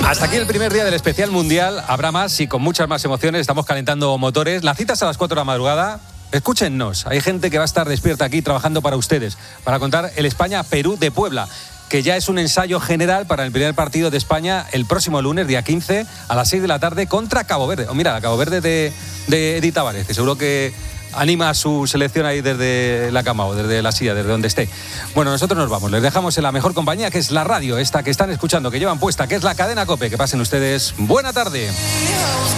Hasta aquí el primer día del especial mundial. Habrá más y con muchas más emociones. Estamos calentando motores. La cita es a las 4 de la madrugada. Escúchennos. Hay gente que va a estar despierta aquí trabajando para ustedes, para contar el España-Perú de Puebla, que ya es un ensayo general para el primer partido de España el próximo lunes, día 15, a las 6 de la tarde, contra Cabo Verde. O mira, Cabo Verde de Edith Tavares, que seguro que anima a su selección ahí desde la cama o desde la silla, desde donde esté. Bueno, nosotros nos vamos. Les dejamos en la mejor compañía, que es la radio, esta que están escuchando, que llevan puesta, que es la cadena COPE. Que pasen ustedes buena tarde.